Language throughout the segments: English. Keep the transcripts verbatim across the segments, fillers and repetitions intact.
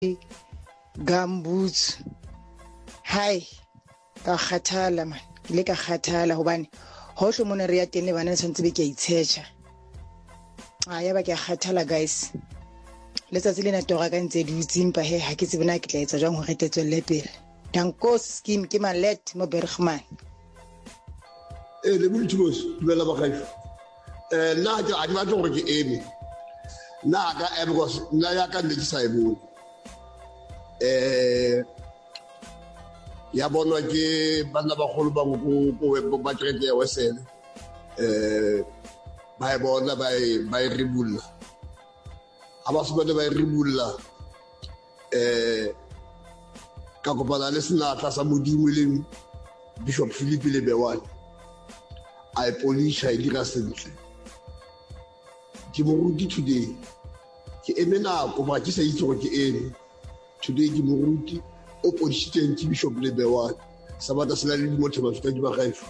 gumboots. Hai ka kgathala man ke le ka kgathala hobane hohle mona re ya teng le bana tshwantse be ke itshecha. A ya ba ke kgathala guys. Letsatsi lena tora ka ntse di utsimpa he ha ke tsebena ke tla etsa jwang ho retetswe le pele. Dankos scheme ke malet mo Bergman. Eh le bultibos bela ba kaif. Eh la ke a di batla hore ke eme. Na ka e because nna ya ka nne ke sa e bone. Eh ya bonwa ke bana ba kholo ba go go ba trete ya wesele. Eh ba bona ba ba ribulla. Aba se bona ba ribulla. Eh ka go bana le sena tla sa modimo le Bishop Philip Lebewani. I polish I dira sentle. Ke mo ruti today. Ke emena go ba ke sa itse go ke ene. Today ke mo ruti opposition ke Bishop Lebewani. Sabata sela le motho ba feta di ba gaifo.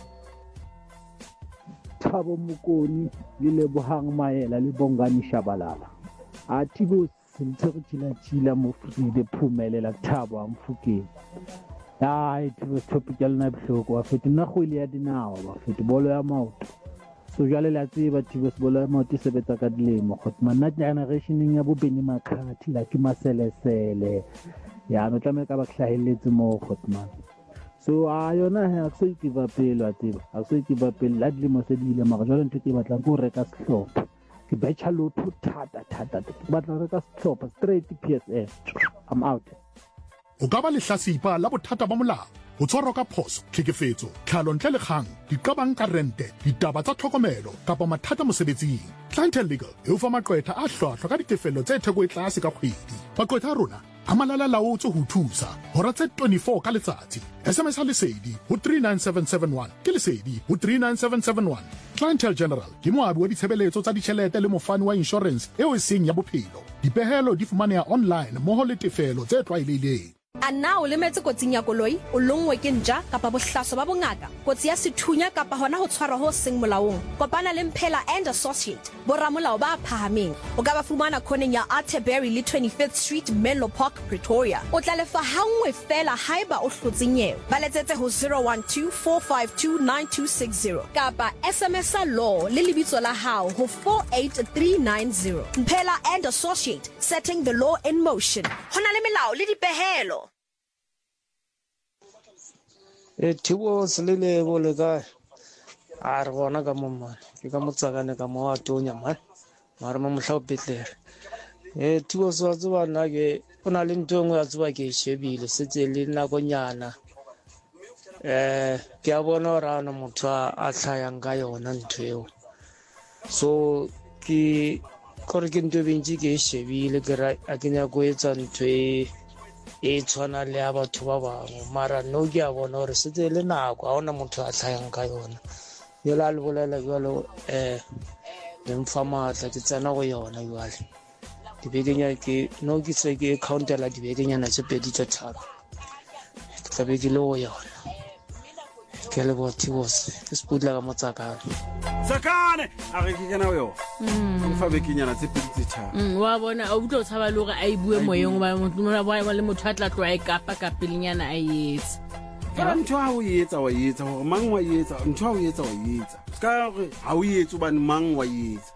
Thabo Mokoni le Lebohang Maela le Bongani Shabalala. A Thibo sentse tshila tshila mo Fride Phumelela Thabo Amfukeng. Ya it was topical na bohloko wa fete nna go ile ya dinawa ba fete bolo ya maoto. So jale la tseba Thibo bolo ya maoto sebetsa ka dilemo khotma na generationeng ya bobeni makhathi la ke maselesele. Ya no tlamela ka ba hlahelletse mo khotma. So a yona ha se ikiva pelo a tseba a se ikiva pelo la dilemo se di ile mara jalo ntse ke batlang go reka sehlopha ke betcha lotho thata thata ke batla reka sehlopha straight P S L. I'm out. O ka ba lehlasipa la bothata ba molao ho tshwarwa ka phoso tlhekefetso tlhalo ntle le kgang diqabang ka rente ditaba tsa tlhokomelo kapa mathata mosebetsing. Clientele Legal e o fa maqwetha a hlwahlwa ka ditefello tse theko e tlase ka kgwedi. Maqwetha a rona a malala laotse ho thusa hora tse twenty-four ka letsatsi. S M S ha lesedi ho three nine seven seven one ke lesedi ho three nine seven seven one. Clientele General ke moabi wa ditshebeletso tsa ditjhelete le mofani wa insurance eo e seng ya bophelo. Dipehelo di fumaneha online moho le tefelo tse tlwaelehileng. A na o lemetse kotsing ya koloi o longwe ke nja kapa bohlaso ba bongaka kotsi ya sethunya kapa hona ho tshwarwa ho seng molaong kopana le Mphela and Associate boramolao ba phahameng o ka ba fumana khoneng ya Atterbury le twenty-fifth Street Menlo Park Pretoria o tla lefa hangwe fela haiba o hlotse nyewe ba letsetse ho zero one two four five two nine two six zero kapa S M S law le lebitso la hao ho four eight three nine zero. Mphela and Associate, setting the law in motion. Hona le melao le dipehelo. E Thibo selele go le ka a re gona ka momma ke ka motsakane ka mo a tonya man mara mo mohla o betlere e Thibo so tsoba nna ke ona le ntwe ngwe ya tsoba ke shebile setse le nna go nyana eh ke a bona rana motho a tlhayang ka yona ntweo so ke kore ke ntwe bentsi ke shebile ke ra a kenya go etsa ntwe e tshwana le ya batho ba bangwe mara no ke a bona gore setse le nako a ona motho a tlhayang ka yona yo la le bolela jalo eh le mfa matla ke tsena go yona jwale dibekenya ke no ke se ke countela dibekenyana tse pedi tse tharo tla be ke le go yona ke le bothi bose ke spudla ka motsakane Sakane a re ke kana yo o fa bekenyana tse pedi tse tharo mm wa bona o butlo tshaba le gore a ibue moyeng ba motho ba le motho a tla tloa e kapa ka pelinyana a yetsa ka ntho a o yetsa wa yetsa gore mang wa yetsa ntho a o yetsa wa yetsa ska gore ha o yetsa ba mang wa yetsa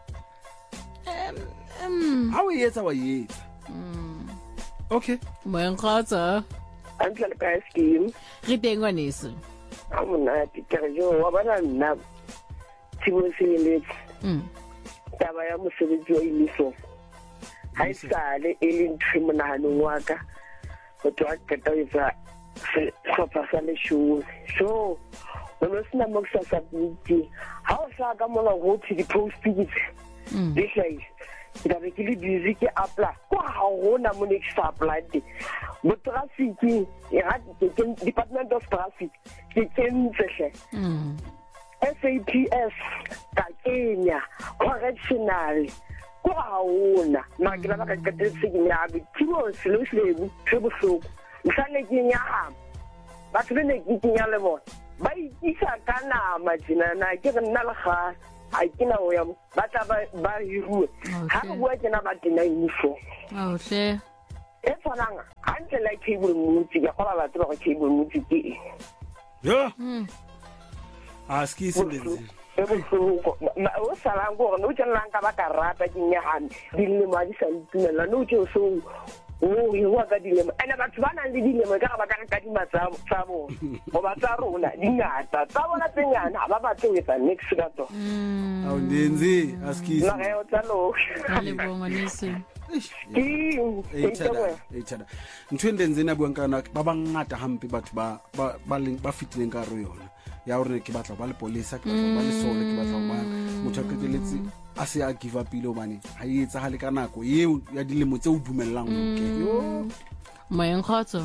em ha o yetsa wa yetsa mm okay moyeng khatsa antla ka scheme re tengwa nese amona tikajo wa bana nna Thibo selele mm taba ya mosebetsi wa iliso ha isale e le ntwe monahanong wa ka go twa ka etsa se sopa sa le show so ono sina mo sa submit ha o sa ka mona go thi di post ditse mm di hlai da be ke le busy ke apply kwa ha gona mo next apply mo traffic e ha ke department of traffic ke kentse mm S A P S ka Kenya correctional kwa haona ma ke la ka ka tse ke nya be Thibo selo selo se bohloko mhlane ke nya ba tsene ke nya le bona ba itisa kana majina na ke nna le ga a ke na o ya ba tla ba ba hiruwe ha go bua ke na ba tena uniform a o hle e tshwanang hantle la cable mutsi ke gola batho ba go cable mutsi ke yo a ski se le e bohloko o salang go no tselang ka ba ka rata ke nyahane dile ma di sa itumela no tse so o yo wa ka dile ene batho ba nang le dile mo ka ba ka ka di matsa tsa bo go ba tsa rona di ngata tsa bona tsenyana ba ba tsetsa next ka to a o ndenzi a ski se la ge o tsalo ale bonga nese ke e tsada ntwe ndenze na buang kana ba bangata hampe batho ba ba ba fitileng ka ro yona ya hore ke batla ba le polisa ke batla ba le sole ke batla ba motho a keteletse a se a give up ile obane ha e etsa hale ka nako eo ya dilemo tse o dumellang ke yo moyeng khotso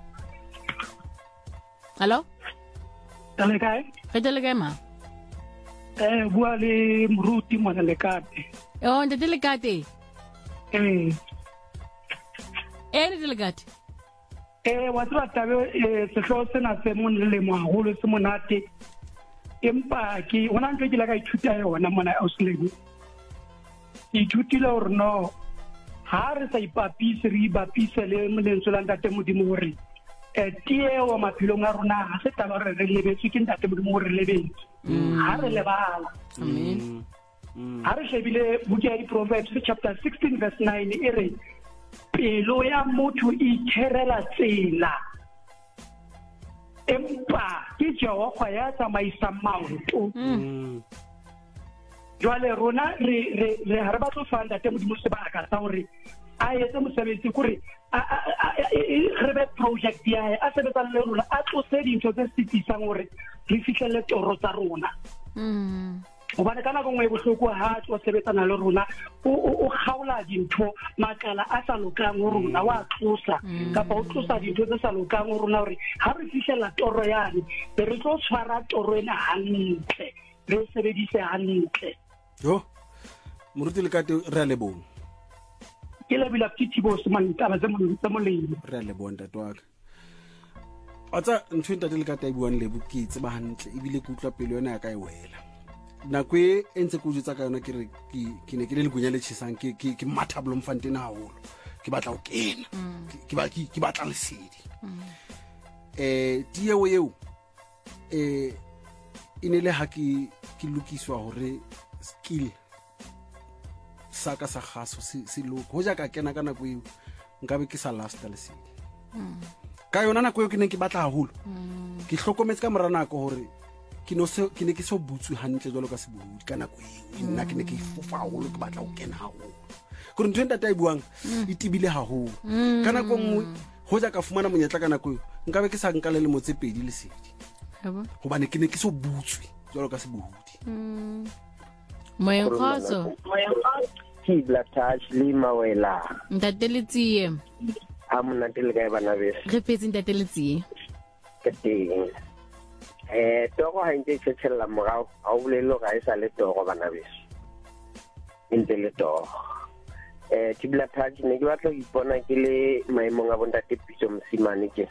hello tale kae re tele kae ma eh bua le mruti mona le kate e o ndete le kate eh e le le kate eh wa tswa tabe se hlo sena se mon le mo haholo se monate empa ke ona ntwe ke la ka ithuta yona mona ausleng ithutile hore no ha re sa ipapise re ipapise le molentswe la ntate modimo hore eh tie wa maphilong a rona ha se taba re re lebetse ke ntate modimo hore lebetse ha re lebala amen ha re shebile buka ya Proverbs chapter sixteen verse nine e re pelo ya motho e therela tsela empa ke Jehova ya tsamaisa maoto jwale rona re re re ha re ba tlo fanda te modimo se ba ka sa hore a etse mosebetsi kore re be project ya a sebetsa le rona a tlose dintho tse sitisang hore re fihlelle toro tsa rona o bana kana go ngwe bohloko ha tlo sebetsana le rona o khaula dintho makala a sa lokang rona wa tlosa kapa o tlosa dintho tse sa lokang rona hore ha re fihlella toro yane re tlo tshwara toro ena hantle re sebedise hantle yo moruti le kate re le bong ke le bila titibo se man taba tse mo tse mo le re le bong tatwaka atsa ntwenta le kate e buang le bukitse ba hantle e bile ke utlwa pelo yona ya ka e wela nako e entse go jutsa ka yona ke re ke ne ke le legunya le tshesang ke ke mathablo mfantena haholo ke batla o kena ke ba ke batla le sedi eh dieo yeo eh inele ha ke ke lokiswa hore skill saka sa gaso se se lo go ja ka kena kana go eo nka be ke sa last le sedi ka yona nako eo ke ne ke batla haholo ke hlokometse ka morana nako hore ke no se ke ne ke so butsu hantle jalo ka se budi kana go eo nna ke ne ke fofa haholo ke batla o kena haholo go re ntwenta ta e buang e tibile haholo kana go nngwe go ja ka fumana monyetla kana go nka be ke sa nka le le motse pedi le sedi go bane ke ne ke so butswe jalo ka se budi moyeng khotso ki bla touch le mawela ntate le tsie a mona tele ga bana be re petse ntate le tsie ke teng eh togo ha ntse tshela morao a o bolelo ga isa le togo bana be ntse le togo eh ki bla touch ne ke batla go ipona ke le maemong a bontate pitso msimane ke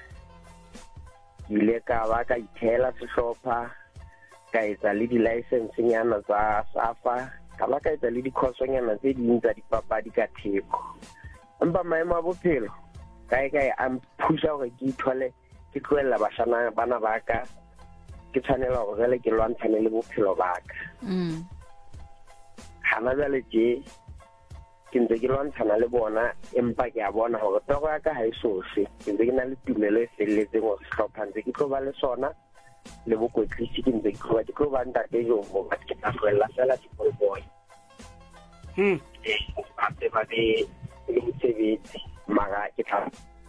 ile ka ba ka ithela sehlopha ka etsa le di-license nyana tsa safa ka ba ka etsa le di-course nyana tse ding tsa dipapadi ka theko empa maemo a bophelo kae kae a mpusha gore ke ithole ke tloela bashana bana ba ka ke tshwanela gore gele ke lwantshane le bophelo ba ka gana jale je ke ntse ke lwantshana le bona empa ke a bona gore toro ya ka ga e sose ke ntse ke na le tumelo e feleletseng gore setlhopha ntse ke tlo ba le sona le bokwetlisi ke ntse ke tloba ke tlo ba ntate jomo ba ke tla tloela fela dipolboy hmm ate ba be le mosebetsi mara ke tla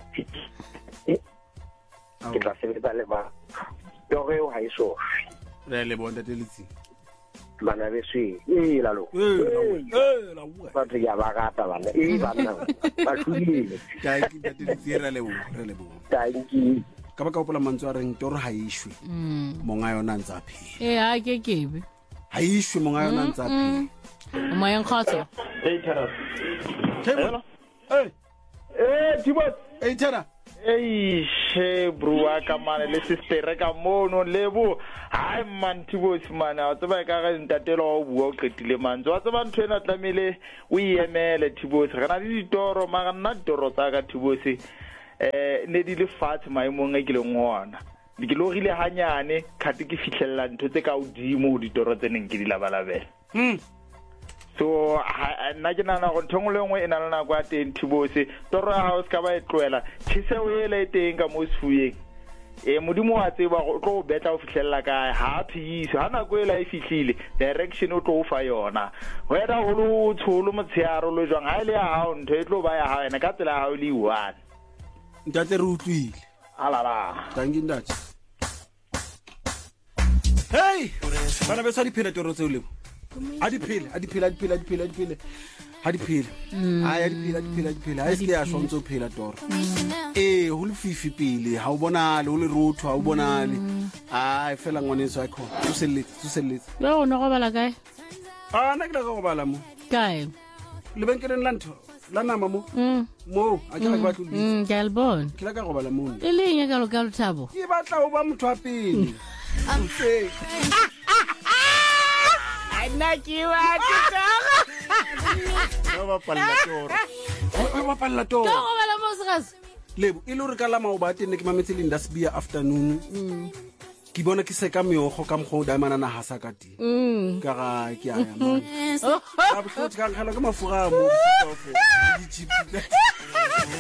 ke tla sebetsa le ba toro eo ga e sose re le bona teletsi bana beso e la lo eh la bua ba tla ba gata bana e bana ba tlile ka ke teletsi re le bo re le bo thank you ka ba ka opola mantswe a reng toro ha ishwe monga yona ntsa phela e ha ke kebe ha ishwe monga yona ntsa phela moyeng khotso e thara hello eh eh tibot eh thara eiše brua ka mane le sistere ka mono lebo hai man Thibos man a tseba ka ga ntatelo o bua o qetile man tswa tseba ntho ena tlamele o iemele Thibos ga na di ditoro ma ga nna ditoro tsa ka Thibos eh ne di le fatshe maemong a ke le ngwana di ke logile hanyane khate ke fihlella ntho tse ka udimo ditoro tse neng ke di labalabela hm so nna ke nana go thongwe lengwe e na le nako ya teng Thibos toro ya house ka ba e tloela tshise o ele teng ka mo sefuyeng e modimo wa tseba go tlo betla o fihlella ka ha phiso ha nako e la e fihlile direction o tlo fa yona wena go lo tsholo motshearo lo jwang ha ile ya hao ntho e tlo ba ya ha wena ka tsela ha o le one ntate re utlwile alala tangi ndati hey bana be sa di phela toro tse o lebo a di phela a di phela a di phela a di phela a di phela ha di phela ai a di phela a di phela a di phela a se ya shontsho phela toro eh ho le fifi pele ha o bonale o le rotho ha o bonale ai fela ngwane so ikho o selletse o selletse le o no go bala kae a na ke la go bala mo kae le benkeleng la ntho la nama mo mm mo a ke la ke batlo le mm ke albon ke la ka go bala mo e leng ya ka lo ka lo thabo ke batla o ba motho a pele okay ana ki wa titoga no ba palla toro o ba palla toro go bala mo segas lebo ile re ka la mao ba tenne ke mametse le indasbia afternoon ke bona ke se ka meogo ka mgo daimana na hasa ka ti ka ga ke a ya man a bo tlotse ka nghala ka mafura mo di chipi